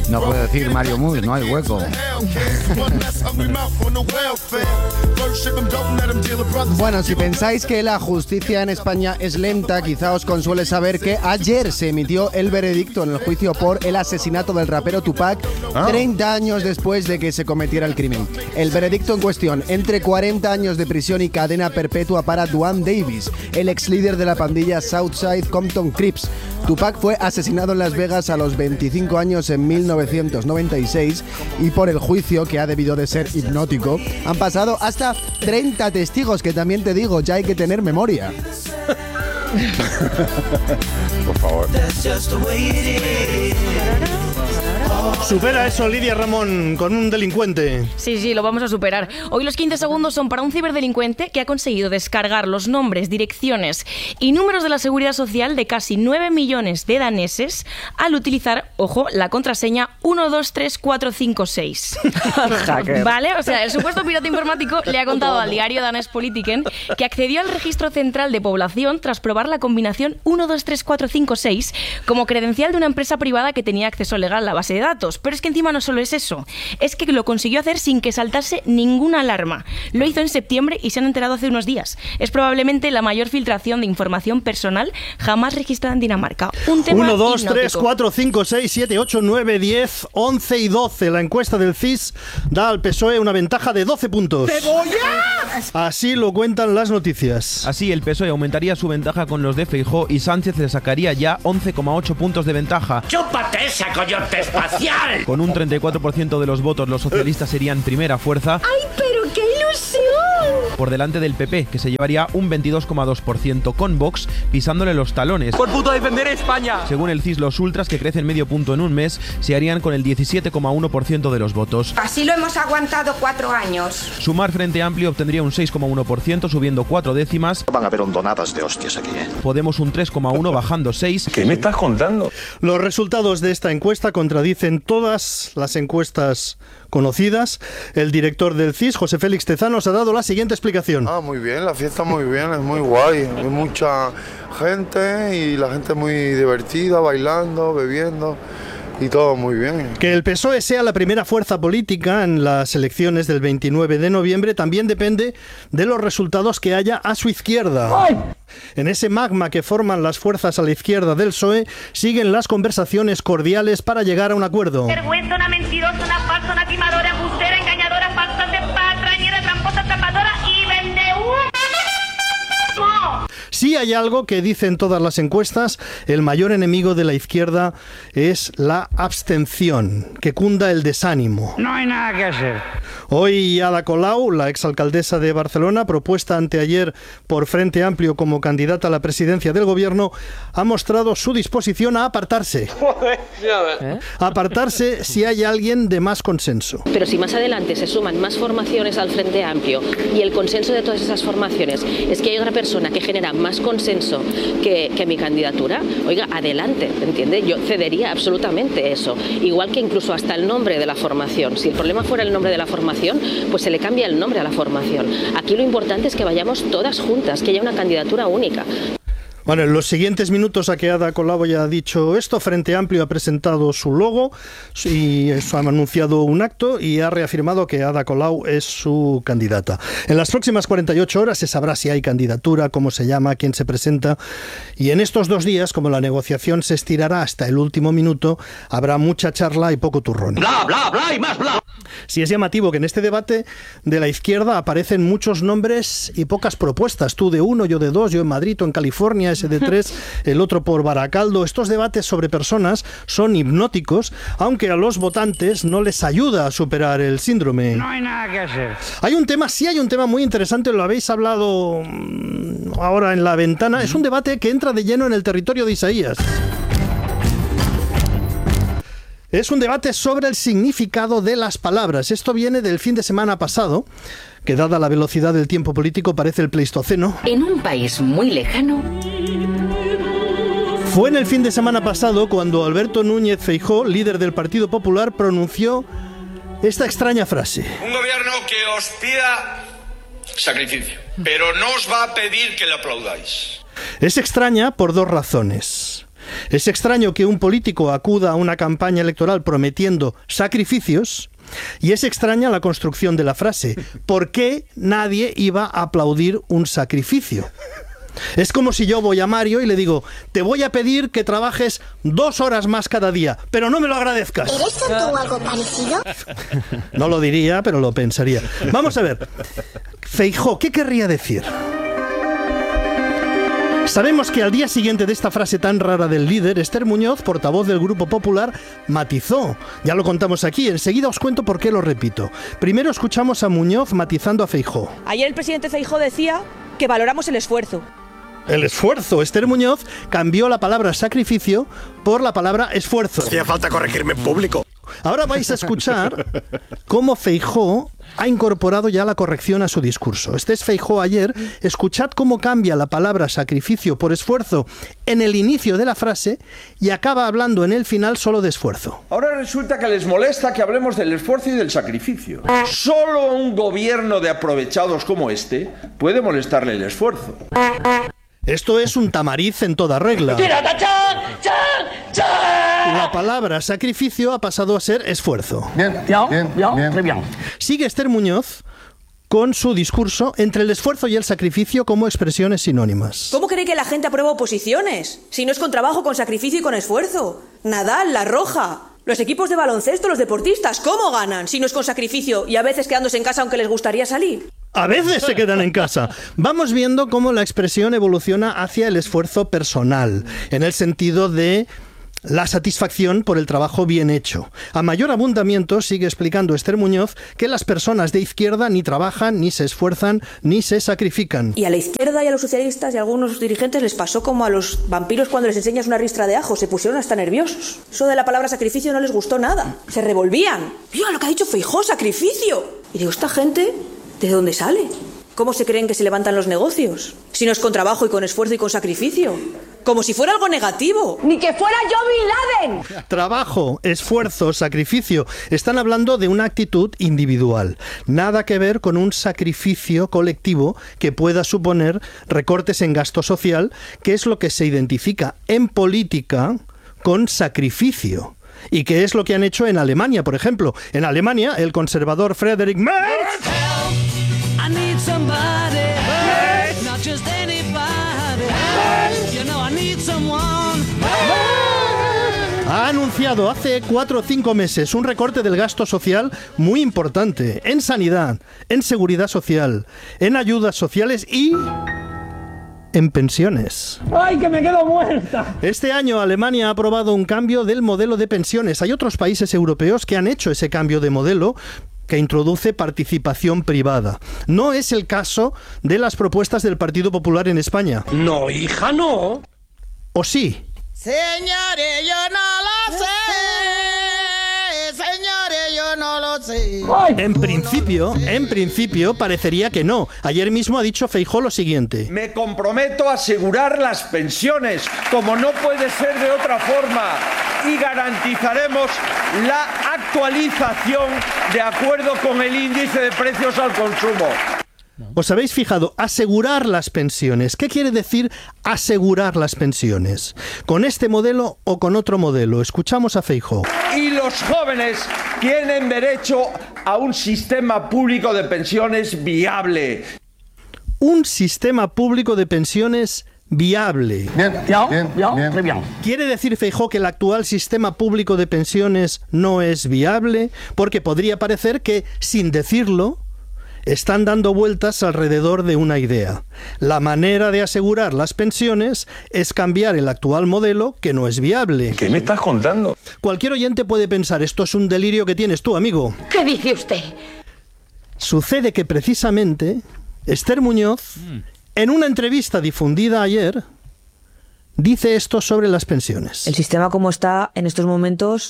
No puedo decir Mario Mus, no hay hueco. Bueno, si pensáis que la justicia en España es lenta, quizá os consuele saber que ayer se emitió el veredicto en el juicio por el asesinato del rapero Tupac, 30 años después de que se cometiera el crimen. El veredicto en cuestión, entre 40 años de prisión y cadena perpetua para Duane Davis, el ex líder de la pandilla Southside Compton Crips. Tupac fue asesinado en Las Vegas a los 25 años en 1996 y por el juicio, que ha debido de ser hipnótico, han pasado hasta 30 testigos, que también te digo, ya hay que tener memoria. Por favor. Supera eso, Lidia Ramón, con un delincuente. Sí, lo vamos a superar. Hoy los 15 segundos son para un ciberdelincuente que ha conseguido descargar los nombres, direcciones y números de la seguridad social de casi 9 millones de daneses al utilizar, ojo, la contraseña 123456. ¿Vale? O sea, el supuesto pirata informático le ha contado al diario danés Politiken que accedió al registro central de población tras probar la combinación 123456 como credencial de una empresa privada que tenía acceso legal a la base de datos. Pero es que encima no solo es eso, es que lo consiguió hacer sin que saltase ninguna alarma. Lo hizo en septiembre y se han enterado hace unos días. Es probablemente la mayor filtración de información personal jamás registrada en Dinamarca. Un tema 1, 2, hipnótico. 3, 4, 5, 6, 7, 8, 9, 10, 11 y 12. La encuesta del CIS da al PSOE una ventaja de 12 puntos. ¡Cebolla! Así lo cuentan las noticias. Así, el PSOE aumentaría su ventaja con los de Feijóo y Sánchez le sacaría ya 11,8 puntos de ventaja. ¡Chúpate esa coyote espacial! Con un 34% de los votos, los socialistas serían primera fuerza. ¡Ay, pero qué ilusión! Por delante del PP, que se llevaría un 22,2%, con Vox pisándole los talones. ¡Por puto defender España! Según el CIS, los ultras, que crecen medio punto en un mes, se harían con el 17,1% de los votos. Así lo hemos aguantado 4 años. Sumar Frente Amplio obtendría un 6,1%, subiendo 4 décimas. Van a haber hondonadas de hostias aquí, ¿eh? Podemos un 3,1%, bajando 6. ¿Qué me estás contando? Los resultados de esta encuesta contradicen todas las encuestas conocidas. El director del CIS, José Félix Tezanos, ha dado la siguiente explicación. Muy bien, la fiesta muy bien, es muy guay. Hay mucha gente y la gente muy divertida, bailando, bebiendo. Y todo muy bien. Que el PSOE sea la primera fuerza política en las elecciones del 29 de noviembre también depende de los resultados que haya a su izquierda. ¡Ay! En ese magma que forman las fuerzas a la izquierda del PSOE siguen las conversaciones cordiales para llegar a un acuerdo. Vergüenza, una mentirosa, una falsa, una timadora, embustera, engañadora, falsante, patrañera, tramposa, tapadora y vendehumo. Sí hay algo que dicen todas las encuestas: el mayor enemigo de la izquierda es la abstención, que cunda el desánimo. No hay nada que hacer. Hoy Ada Colau, la exalcaldesa de Barcelona, propuesta anteayer por Frente Amplio como candidata a la presidencia del gobierno, ha mostrado su disposición a apartarse. Apartarse si hay alguien de más consenso. Pero si más adelante se suman más formaciones al Frente Amplio y el consenso de todas esas formaciones es que hay otra persona que genera más consenso que mi candidatura, oiga, adelante, ¿entiende? Yo cedería absolutamente eso. Igual que incluso hasta el nombre de la formación. Si el problema fuera el nombre de la formación, pues se le cambia el nombre a la formación. Aquí lo importante es que vayamos todas juntas, que haya una candidatura única. Bueno, en los siguientes minutos, a que Ada Colau ya ha dicho esto, Frente Amplio ha presentado su logo y ha anunciado un acto y ha reafirmado que Ada Colau es su candidata. En las próximas 48 horas se sabrá si hay candidatura, cómo se llama, quién se presenta, y en estos 2 días, como la negociación se estirará hasta el último minuto, habrá mucha charla y poco turrón. Bla, bla, bla y más bla. Sí es llamativo que en este debate de la izquierda aparecen muchos nombres y pocas propuestas. Tú de 1, yo de 2, yo en Madrid, tú en California, ese de 3, el otro por Baracaldo. Estos debates sobre personas son hipnóticos, aunque a los votantes no les ayuda a superar el síndrome. No hay nada que hacer. Hay un tema muy interesante, lo habéis hablado ahora en la ventana. Es un debate que entra de lleno en el territorio de Isaías. Es un debate sobre el significado de las palabras. Esto viene del fin de semana pasado, que dada la velocidad del tiempo político parece el Pleistoceno. En un país muy lejano. Fue en el fin de semana pasado cuando Alberto Núñez Feijóo, líder del Partido Popular, pronunció esta extraña frase. Un gobierno que os pida sacrificio, pero no os va a pedir que le aplaudáis. Es extraña por 2 razones. Es extraño que un político acuda a una campaña electoral prometiendo sacrificios y es extraña la construcción de la frase. ¿Por qué nadie iba a aplaudir un sacrificio? Es como si yo voy a Mario y le digo, te voy a pedir que trabajes 2 horas más cada día, pero no me lo agradezcas. ¿Eres tonto o algo parecido? No lo diría, pero lo pensaría. Vamos a ver. Feijóo, ¿qué querría decir? Sabemos que al día siguiente de esta frase tan rara del líder, Esther Muñoz, portavoz del Grupo Popular, matizó. Ya lo contamos aquí, enseguida os cuento por qué lo repito. Primero escuchamos a Muñoz matizando a Feijóo. Ayer el presidente Feijóo decía que valoramos el esfuerzo. El esfuerzo. Esther Muñoz cambió la palabra sacrificio por la palabra esfuerzo. Hacía falta corregirme en público. Ahora vais a escuchar cómo Feijóo ha incorporado ya la corrección a su discurso. Este es Feijóo ayer. Escuchad cómo cambia la palabra sacrificio por esfuerzo en el inicio de la frase y acaba hablando en el final solo de esfuerzo. Ahora resulta que les molesta que hablemos del esfuerzo y del sacrificio. Solo un gobierno de aprovechados como este puede molestarle el esfuerzo. Esto es un tamariz en toda regla. La palabra sacrificio ha pasado a ser esfuerzo. Bien. Sigue Esther Muñoz con su discurso entre el esfuerzo y el sacrificio como expresiones sinónimas. ¿Cómo cree que la gente aprueba oposiciones? Si no es con trabajo, con sacrificio y con esfuerzo. Nadal, La Roja, los equipos de baloncesto, los deportistas, ¿cómo ganan si no es con sacrificio y a veces quedándose en casa aunque les gustaría salir? A veces se quedan en casa. Vamos viendo cómo la expresión evoluciona hacia el esfuerzo personal, en el sentido de la satisfacción por el trabajo bien hecho. A mayor abundamiento, sigue explicando Esther Muñoz, que las personas de izquierda ni trabajan, ni se esfuerzan, ni se sacrifican. Y a la izquierda y a los socialistas y a algunos dirigentes les pasó como a los vampiros cuando les enseñas una ristra de ajo, se pusieron hasta nerviosos. Eso de la palabra sacrificio no les gustó nada. Se revolvían. Mira lo que ha dicho Feijóo, sacrificio. Y digo, ¿esta gente de dónde sale? ¿Cómo se creen que se levantan los negocios? Si no es con trabajo y con esfuerzo y con sacrificio. Como si fuera algo negativo. ¡Ni que fuera yo Bin Laden! Trabajo, esfuerzo, sacrificio. Están hablando de una actitud individual. Nada que ver con un sacrificio colectivo que pueda suponer recortes en gasto social, que es lo que se identifica en política con sacrificio. ¿Y qué es lo que han hecho en Alemania, por ejemplo? En Alemania, el conservador Friedrich Merz ha anunciado hace 4 o 5 meses un recorte del gasto social muy importante en sanidad, en seguridad social, en ayudas sociales y en pensiones. ¡Ay, que me quedo muerta! Este año Alemania ha aprobado un cambio del modelo de pensiones. Hay otros países europeos que han hecho ese cambio de modelo que introduce participación privada. No es el caso de las propuestas del Partido Popular en España. No, hija, no. ¿O sí? Señores, yo no lo sé. Señores, yo no lo sé. En principio, parecería que no. Ayer mismo ha dicho Feijóo lo siguiente. Me comprometo a asegurar las pensiones, como no puede ser de otra forma, y garantizaremos la actualización de acuerdo con el índice de precios al consumo. ¿Os habéis fijado? Asegurar las pensiones. ¿Qué quiere decir asegurar las pensiones? ¿Con este modelo o con otro modelo? Escuchamos a Feijóo. Y los jóvenes tienen derecho a un sistema público de pensiones viable. Un sistema público de pensiones viable. Bien. ¿Quiere decir Feijóo que el actual sistema público de pensiones no es viable? Porque podría parecer que, sin decirlo, están dando vueltas alrededor de una idea. La manera de asegurar las pensiones es cambiar el actual modelo, que no es viable. ¿Qué me estás contando? Cualquier oyente puede pensar, esto es un delirio que tienes tú, amigo. ¿Qué dice usted? Sucede que precisamente Esther Muñoz, en una entrevista difundida ayer, dice esto sobre las pensiones. El sistema como está en estos momentos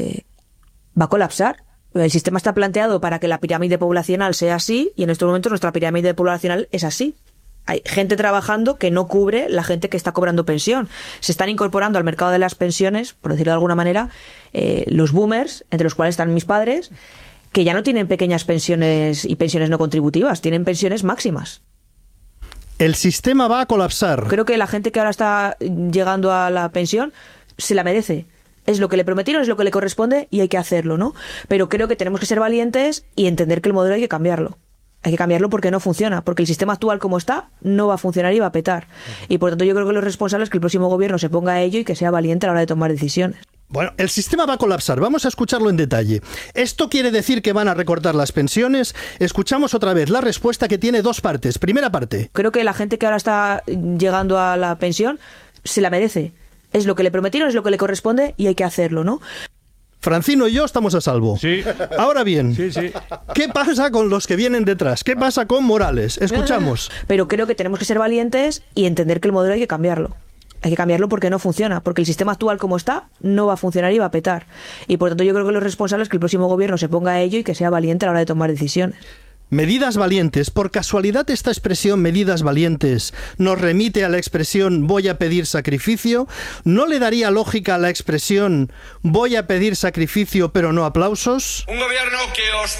va a colapsar. El sistema está planteado para que la pirámide poblacional sea así y en estos momentos nuestra pirámide poblacional es así. Hay gente trabajando que no cubre la gente que está cobrando pensión. Se están incorporando al mercado de las pensiones, por decirlo de alguna manera, los boomers, entre los cuales están mis padres, que ya no tienen pequeñas pensiones y pensiones no contributivas, tienen pensiones máximas. El sistema va a colapsar. Creo que la gente que ahora está llegando a la pensión se la merece. Es lo que le prometieron, es lo que le corresponde y hay que hacerlo, ¿no? Pero creo que tenemos que ser valientes y entender que el modelo hay que cambiarlo. Hay que cambiarlo porque no funciona, porque el sistema actual como está no va a funcionar y va a petar. Y por tanto yo creo que lo responsable es que el próximo gobierno se ponga a ello y que sea valiente a la hora de tomar decisiones. Bueno, el sistema va a colapsar. Vamos a escucharlo en detalle. ¿Esto quiere decir que van a recortar las pensiones? Escuchamos otra vez la respuesta, que tiene dos partes. Primera parte. Creo que la gente que ahora está llegando a la pensión se la merece. Es lo que le prometieron, es lo que le corresponde y hay que hacerlo, ¿no? Francino y yo estamos a salvo. Sí. Ahora bien, sí. ¿Qué pasa con los que vienen detrás? ¿Qué pasa con Morales? Escuchamos. Pero creo que tenemos que ser valientes y entender que el modelo hay que cambiarlo. Hay que cambiarlo porque no funciona, porque el sistema actual como está no va a funcionar y va a petar. Y por tanto yo creo que lo responsable es que el próximo gobierno se ponga a ello y que sea valiente a la hora de tomar decisiones. Medidas valientes. Por casualidad esta expresión medidas valientes nos remite a la expresión voy a pedir sacrificio. ¿No le daría lógica a la expresión voy a pedir sacrificio pero no aplausos? Un gobierno que os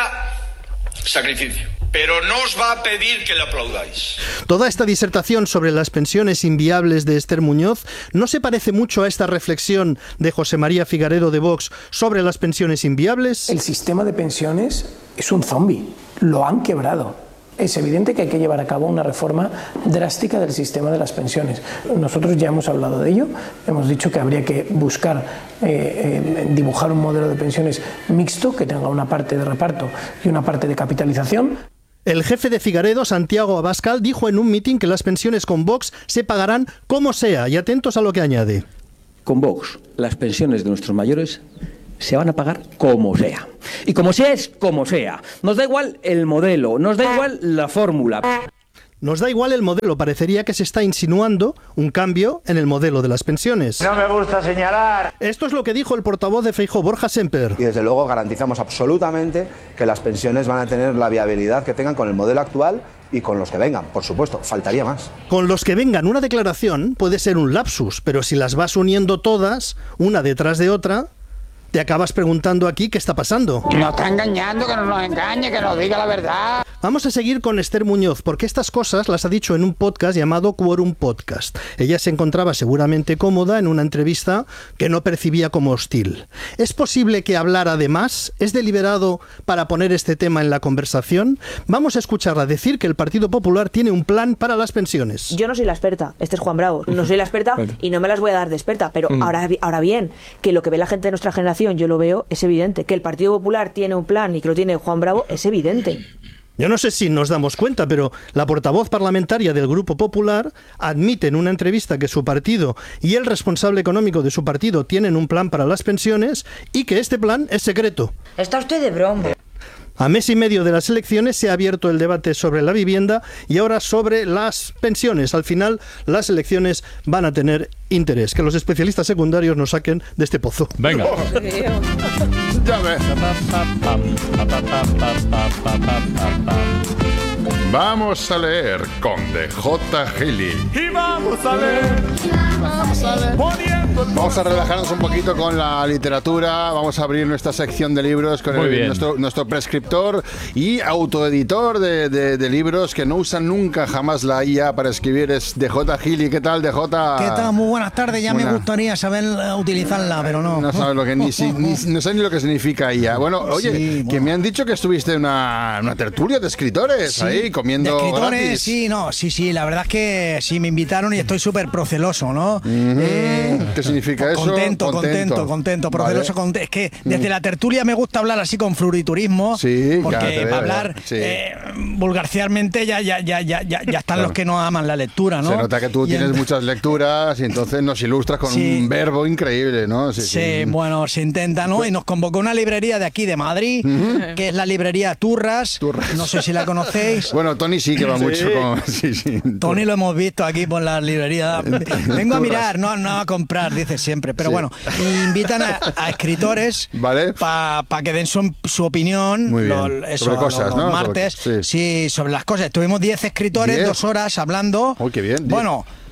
pida sacrificio, pero no os va a pedir que le aplaudáis. Toda esta disertación sobre las pensiones inviables de Esther Muñoz no se parece mucho a esta reflexión de José María Figaredo de Vox sobre las pensiones inviables. El sistema de pensiones es un zombi, lo han quebrado. Es evidente que hay que llevar a cabo una reforma drástica del sistema de las pensiones. Nosotros ya hemos hablado de ello, hemos dicho que habría que buscar dibujar un modelo de pensiones mixto que tenga una parte de reparto y una parte de capitalización. El jefe de Figaredo, Santiago Abascal, dijo en un mitin que las pensiones con Vox se pagarán como sea, y atentos a lo que añade. Con Vox, las pensiones de nuestros mayores se van a pagar como sea. Y como sea es como sea. Nos da igual el modelo, nos da igual la fórmula. Nos da igual el modelo. Parecería que se está insinuando un cambio en el modelo de las pensiones. No me gusta señalar. Esto es lo que dijo el portavoz de Feijóo, Borja Semper. Y desde luego garantizamos absolutamente que las pensiones van a tener la viabilidad que tengan con el modelo actual y con los que vengan, por supuesto, faltaría más. Con los que vengan, una declaración puede ser un lapsus, pero si las vas uniendo todas, una detrás de otra, te acabas preguntando aquí qué está pasando. Nos está engañando, que no nos engañe, que nos diga la verdad. Vamos a seguir con Esther Muñoz, porque estas cosas las ha dicho en un podcast llamado Quorum Podcast. Ella se encontraba seguramente cómoda en una entrevista que no percibía como hostil. ¿Es posible que hablara de más? ¿Es deliberado para poner este tema en la conversación? Vamos a escucharla decir que el Partido Popular tiene un plan para las pensiones. Yo no soy la experta, este es Juan Bravo. No soy la experta y no me las voy a dar de experta, pero ahora bien, que lo que ve la gente de nuestra generación, yo lo veo, es evidente. Que el Partido Popular tiene un plan y que lo tiene Juan Bravo, es evidente. Yo no sé si nos damos cuenta, pero la portavoz parlamentaria del Grupo Popular admite en una entrevista que su partido y el responsable económico de su partido tienen un plan para las pensiones y que este plan es secreto. Está usted de broma. A mes y medio de las elecciones se ha abierto el debate sobre la vivienda y ahora sobre las pensiones. Al final, las elecciones van a tener interés. Que los especialistas secundarios nos saquen de este pozo. Venga. Ya ves. Vamos a leer con DJ Gili. Y vamos a leer. Vamos a relajarnos un poquito con la literatura. Vamos a abrir nuestra sección de libros con nuestro prescriptor y autoeditor de libros que no usan nunca jamás la IA para escribir. Es DJ Gili. ¿Qué tal, DJ? ¿Qué tal? Muy buenas tardes. Ya me gustaría saber utilizarla, pero no. No sabes lo que no sé ni lo que significa IA. Bueno, oye, Sí, que me han dicho que estuviste en una tertulia de escritores Sí, ahí comiendo de escritores, gratis. sí, la verdad es que sí me invitaron y estoy súper proceloso, ¿no? ¿Qué significa eso? Contento, proceloso, Vale. es que desde la tertulia me gusta hablar así con floriturismo, Sí, porque ya te veo, para hablar ya. Sí. vulgarciarmente ya están Claro. los que no aman la lectura, ¿no? Se nota que tú tienes muchas lecturas y entonces nos ilustras con Sí. un verbo increíble, ¿no? Sí, bueno, se intenta, ¿no? Y nos convocó una librería de aquí, de Madrid, que es la librería Turras. No sé si la conocéis. Bueno, Tony sí que va mucho con... Sí. Tony lo hemos visto aquí por la librería. Vengo a mirar, no a comprar, dice siempre. Pero Sí. bueno, invitan a escritores ¿Vale? para que den su opinión. Muy bien. Sobre cosas, los ¿no? martes. Sobre- Sí, sobre las cosas. Estuvimos 10 escritores, 10. 2 horas hablando. ¡Oh, qué bien! Bueno,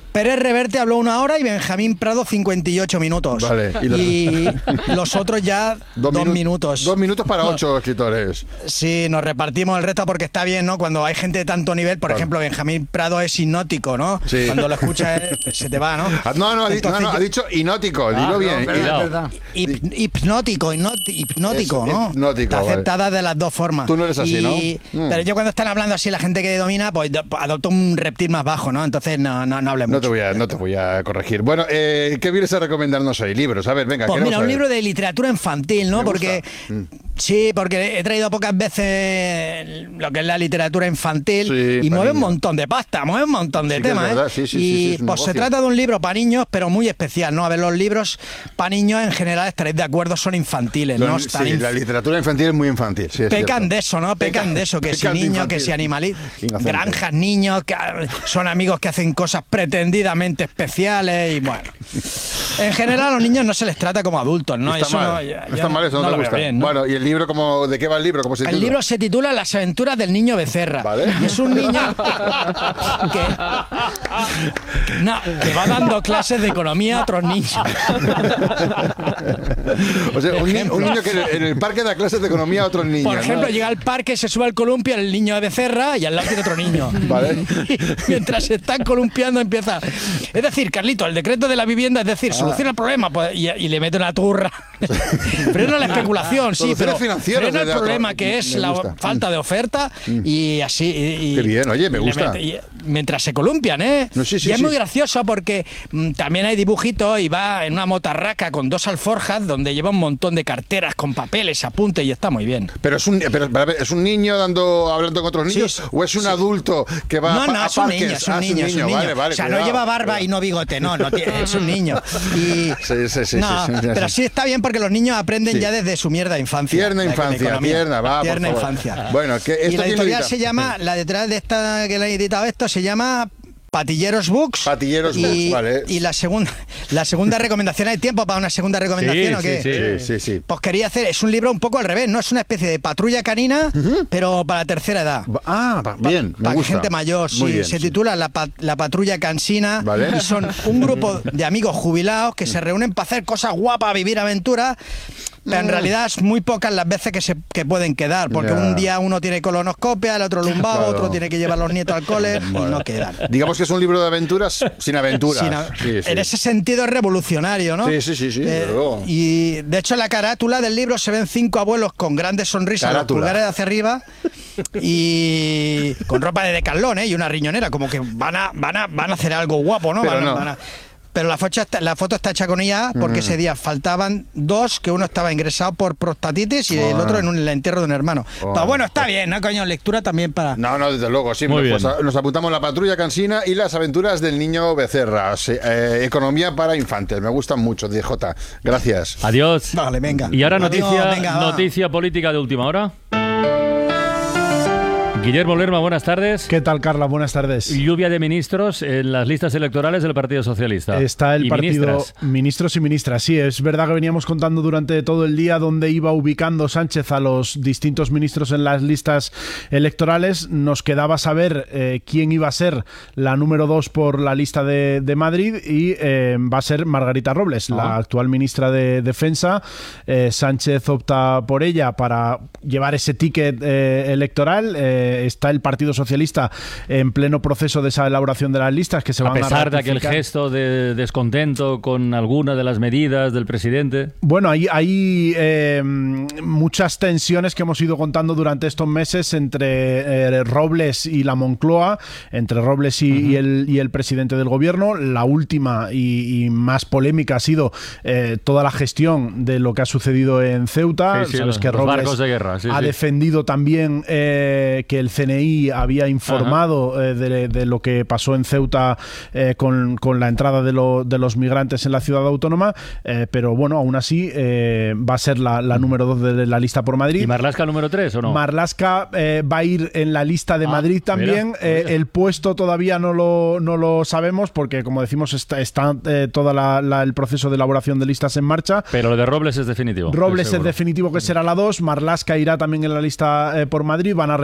Pérez Reverte habló 1 hora y Benjamín Prado 58 minutos. Vale. Y los otros ya 2 minutos. 2 minutos para 8 escritores. Sí, nos repartimos el resto porque está bien, ¿no? Cuando hay gente de tanto nivel, por ejemplo, Benjamín Prado es hipnótico, ¿no? Sí. Cuando lo escuchas se te va, ¿no? No, ha dicho hipnótico, dilo bien. Hipnótico, ¿no? Hipnótico, Está aceptada de las dos formas. Tú no eres así, ¿no? Pero yo cuando están hablando así la gente que domina, pues adopto un reptil más bajo, ¿no? Entonces no hable mucho. No te voy a corregir. Bueno, ¿qué vienes a recomendarnos hoy? Libros, a ver, venga. Pues mira, un saber. libro de literatura infantil, ¿no? Porque sí, porque he traído pocas veces lo que es la literatura infantil y mueve un montón de pasta, mueve un montón de temas, ¿eh? Y pues se trata de un libro para niños, pero muy especial, ¿no? A ver, los libros para niños en general, estaréis de acuerdo, son infantiles, ¿no? Sí, la literatura infantil es muy infantil. Sí, pecan de eso, ¿no? Pecan de eso, que si niños, que si animalitos, granjas, niños, que son amigos que hacen cosas pretendidamente especiales y bueno. En general a los niños no se les trata como adultos, ¿no? Está mal, eso no te gusta. Bien, ¿no? Bueno, ¿y el libro ¿de qué va el libro? ¿Cómo se titula? El libro se titula Las aventuras del niño Becerra. ¿Vale? Y es un niño que va dando clases de economía a otros niños. O sea, un niño que en el parque da clases de economía a otros niños. Por ejemplo, llega al parque, se sube al columpio el niño de Becerra y al lado tiene otro niño. Vale. Y mientras se están columpiando empieza. Es decir, Carlito, el decreto de la vivienda, es decir, soluciona el problema pues, y le mete una turra. Frena la especulación, sí, pero frena el problema que es la falta de oferta y así. Qué bien, oye, me gusta. Mientras se columpian, ¿eh? No, sí, y es muy gracioso porque también hay dibujitos y va en una motarraca con 2 alforjas donde lleva un montón de carteras con papeles, apuntes y está muy bien. Pero es un niño hablando con otros niños o es un adulto que va a parques. Es un niño. Vale, o sea, cuidado, no lleva barba y no bigote, no es un niño. Y, pero sí está bien porque los niños aprenden ya desde su mierda infancia. Tierna infancia. Bueno, y la editorial se llama, la editorial de esta que le ha editado esto se llama Patilleros Books. Books, vale. Y la segunda recomendación, ¿hay tiempo para una segunda recomendación o qué? Sí. Pues quería hacer, es un libro un poco al revés, ¿no? Es una especie de patrulla canina, pero para la tercera edad. Bien, me para gusta. gente mayor, sí. Se titula La Patrulla Cansina. Vale. Y son un grupo de amigos jubilados que se reúnen para hacer cosas guapas, vivir aventuras. Pero en realidad es muy pocas las veces que pueden quedar, porque un día uno tiene colonoscopia, el otro lumbago, otro tiene que llevar a los nietos al cole y no quedan. Digamos que es un libro de aventuras sin aventuras. En ese sentido es revolucionario, ¿no? Sí, luego. Y de hecho en la carátula del libro se ven 5 abuelos con grandes sonrisas, los pulgares hacia arriba y con ropa de Decathlon, y una riñonera, como que van a hacer algo guapo, ¿no? Pero la foto está hecha con IA porque ese día faltaban 2, que uno estaba ingresado por prostatitis y el otro en el entierro de un hermano. Pero bueno, está bien, ¿no, coño? Lectura también para... No, desde luego, sí. Pues nos apuntamos La Patrulla Cansina y Las aventuras del niño Becerra. Economía para infantes. Me gustan mucho, DJ. Gracias. Adiós. Vale, venga. Y ahora noticia política de última hora. Guillermo Lerma, buenas tardes. ¿Qué tal, Carla? Buenas tardes. Lluvia de ministros en las listas electorales del Partido Socialista. Está el partido ministros y ministras. Sí, es verdad que veníamos contando durante todo el día dónde iba ubicando Sánchez a los distintos ministros en las listas electorales. Nos quedaba saber quién iba a ser la número 2 por la lista de Madrid y va a ser Margarita Robles, la actual ministra de Defensa. Sánchez opta por ella para llevar ese ticket electoral. Está el Partido Socialista en pleno proceso de esa elaboración de las listas que se van a ratificar. A pesar de aquel gesto de descontento con alguna de las medidas del presidente. Bueno, hay muchas tensiones que hemos ido contando durante estos meses entre Robles y la Moncloa, entre Robles y el presidente del gobierno. La última y más polémica ha sido toda la gestión de lo que ha sucedido en Ceuta. Sabes que Robles barcos de guerra, ha defendido también que el CNI había informado de lo que pasó en Ceuta con la entrada de los migrantes en la ciudad autónoma, pero bueno, aún así va a ser la número 2 de la lista por Madrid. ¿Y Marlaska número 3 o no? Marlaska va a ir en la lista de Madrid también. Mira. El puesto todavía no lo sabemos porque, como decimos, está todo el proceso de elaboración de listas en marcha. Pero lo de Robles es definitivo. Robles es definitivo que será la 2. Marlaska irá también en la lista por Madrid. Van a repetir la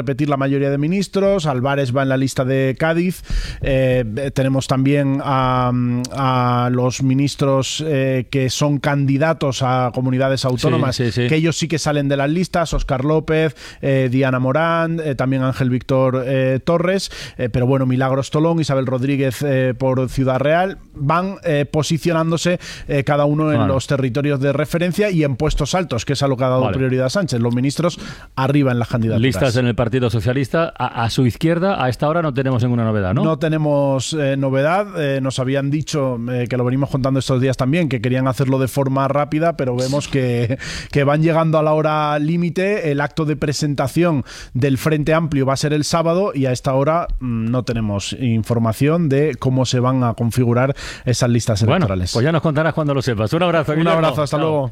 mayoría de ministros, Álvarez va en la lista de Cádiz, tenemos también a los ministros que son candidatos a comunidades autónomas, que ellos sí que salen de las listas, Óscar López, Diana Morán, también Ángel Víctor Torres, pero bueno, Milagros Tolón, Isabel Rodríguez por Ciudad Real, van posicionándose cada uno en los territorios de referencia y en puestos altos, que es a lo que ha dado prioridad Sánchez. Los ministros arriba en las candidaturas. Listas en el Partido Socialista. A su izquierda, a esta hora no tenemos ninguna novedad, ¿no? No tenemos novedad. Nos habían dicho, que lo venimos contando estos días también, que querían hacerlo de forma rápida, pero vemos que van llegando a la hora límite. El acto de presentación del Frente Amplio va a ser el sábado y a esta hora no tenemos información de cómo se van a configurar esas listas electorales. Pues ya nos contarás cuando lo sepas. Un abrazo, Guillermo. Un abrazo, hasta luego.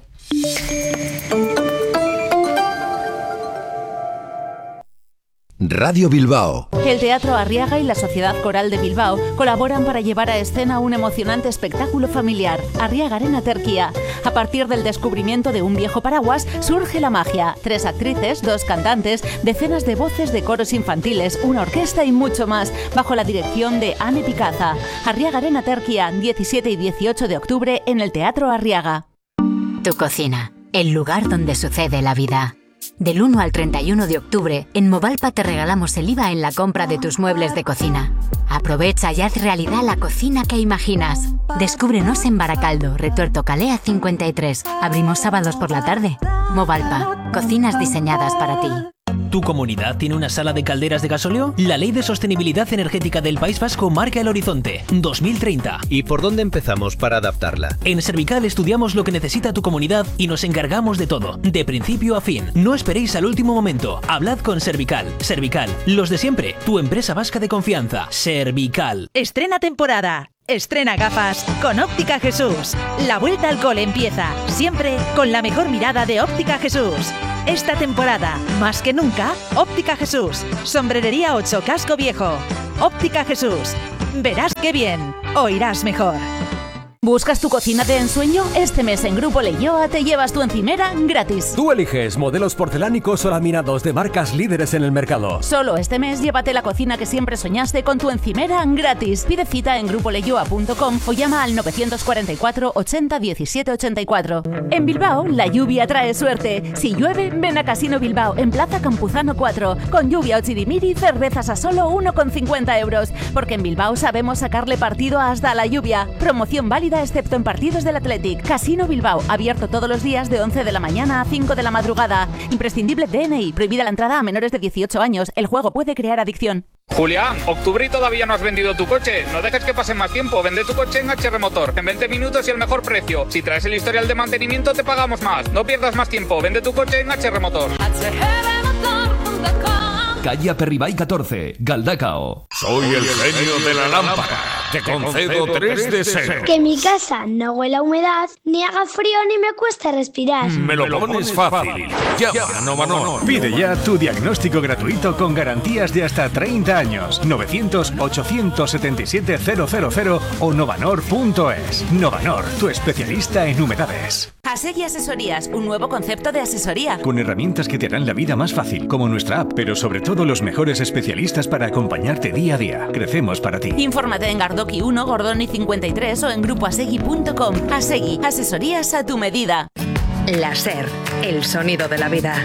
Radio Bilbao. El Teatro Arriaga y la Sociedad Coral de Bilbao colaboran para llevar a escena un emocionante espectáculo familiar, Arriaga Arena Terquía. A partir del descubrimiento de un viejo paraguas surge la magia. 3 actrices, 2 cantantes, decenas de voces de coros infantiles, una orquesta y mucho más, bajo la dirección de Anne Picaza. Arriaga Arena Terquía, 17 y 18 de octubre en el Teatro Arriaga. Tu cocina, el lugar donde sucede la vida. Del 1 al 31 de octubre, en Movalpa te regalamos el IVA en la compra de tus muebles de cocina. Aprovecha y haz realidad la cocina que imaginas. Descúbrenos en Baracaldo, Retuerto Calea 53. Abrimos sábados por la tarde. Movalpa, cocinas diseñadas para ti. ¿Tu comunidad tiene una sala de calderas de gasóleo? La Ley de Sostenibilidad Energética del País Vasco marca el horizonte 2030. ¿Y por dónde empezamos para adaptarla? En Servical estudiamos lo que necesita tu comunidad y nos encargamos de todo, de principio a fin. No esperéis al último momento. Hablad con Servical. Servical, los de siempre. Tu empresa vasca de confianza. Servical. Estrena temporada. Estrena gafas con Óptica Jesús. La vuelta al cole empieza, siempre con la mejor mirada de Óptica Jesús. Esta temporada, más que nunca, Óptica Jesús. Sombrerería 8 Casco Viejo. Óptica Jesús. Verás qué bien, oirás mejor. ¿Buscas tu cocina de ensueño? Este mes en Grupo Leioa te llevas tu encimera gratis. Tú eliges modelos porcelánicos o laminados de marcas líderes en el mercado. Solo este mes llévate la cocina que siempre soñaste con tu encimera gratis. Pide cita en grupoleioa.com o llama al 944 80 17 84. En Bilbao, la lluvia trae suerte. Si llueve, ven a Casino Bilbao en Plaza Campuzano 4. Con lluvia o chirimiri, cervezas a solo 1,50 euros. Porque en Bilbao sabemos sacarle partido hasta la lluvia. Promoción válida excepto en partidos del Athletic. Casino Bilbao, abierto todos los días de 11 de la mañana a 5 de la madrugada. Imprescindible DNI, prohibida la entrada a menores de 18 años. El juego puede crear adicción. Julián, octubre y todavía no has vendido tu coche. No dejes que pase más tiempo. Vende tu coche en HR Motor. En 20 minutos y el mejor precio. Si traes el historial de mantenimiento te pagamos más. No pierdas más tiempo. Vende tu coche en HR Motor. Calle Aperribay 14, Galdacao. Soy el genio de la lámpara. Te concedo 3 deseos. Que mi casa no huela a humedad, ni haga frío ni me cueste respirar. Me lo pones fácil. Llama a Novanor. Pide ya tu diagnóstico gratuito con garantías de hasta 30 años. 900-877-000 o novanor.es. Novanor, tu especialista en humedades. Asegui Asesorías, un nuevo concepto de asesoría. Con herramientas que te harán la vida más fácil, como nuestra app, pero sobre todo los mejores especialistas para acompañarte día a día. Crecemos para ti. Infórmate en Gardoki 1, Gordoni 53 o en grupoasegui.com. Asegui, asesorías a tu medida. La SER, el sonido de la vida.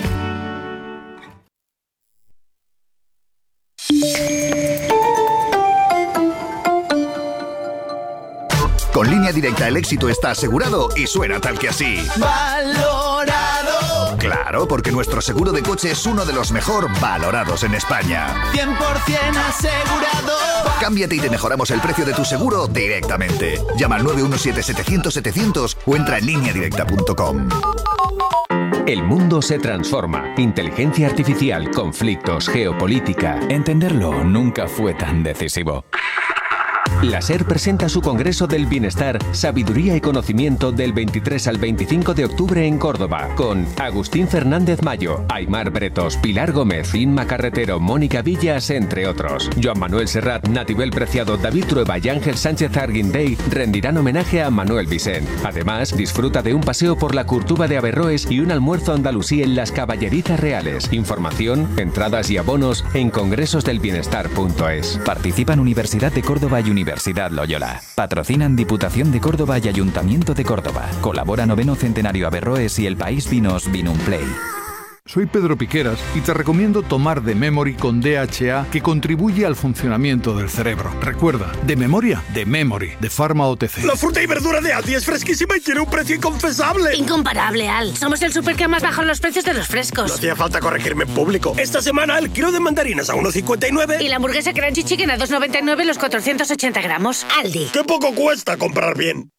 Con Línea Directa el éxito está asegurado y suena tal que así. Valorado. Claro, porque nuestro seguro de coche es uno de los mejor valorados en España. 100% asegurado. Cámbiate y te mejoramos el precio de tu seguro directamente. Llama al 917-700-700 o entra en lineadirecta.com. El mundo se transforma. Inteligencia artificial, conflictos, geopolítica. Entenderlo nunca fue tan decisivo. La SER presenta su Congreso del Bienestar, Sabiduría y Conocimiento del 23 al 25 de octubre en Córdoba, con Agustín Fernández Mayo, Aimar Bretos, Pilar Gómez, Inma Carretero, Mónica Villas, entre otros. Joan Manuel Serrat, Natibel Preciado, David Trueba y Ángel Sánchez Arguindey rendirán homenaje a Manuel Vicent. Además, disfruta de un paseo por la Curtuba de Averroes y un almuerzo andalusí en las Caballerizas Reales. Información, entradas y abonos en congresosdelbienestar.es. Participan Universidad de Córdoba y Universidad Loyola. Patrocinan Diputación de Córdoba y Ayuntamiento de Córdoba. Colabora 9º Centenario Averroes y El País Vinos Vinumplay. Soy Pedro Piqueras y te recomiendo tomar The Memory con DHA, que contribuye al funcionamiento del cerebro. Recuerda, de memoria, The Memory, de Pharma OTC. La fruta y verdura de Aldi es fresquísima y tiene un precio inconfesable. Incomparable, Al. Somos el súper que más bajan los precios de los frescos. No hacía falta corregirme en público. Esta semana el kilo de mandarinas a 1,59 y la hamburguesa Crunchy Chicken a 2,99 los 480 gramos. Aldi. ¡Qué poco cuesta comprar bien!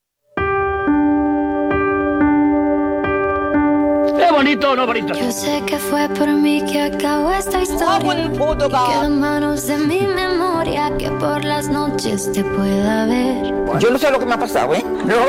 ¡Qué bonito, no bonito! Yo sé que fue por mí que acabó esta historia. Queda en manos de mi memoria que por las noches te pueda ver. Yo no sé lo que me ha pasado, ¿eh? No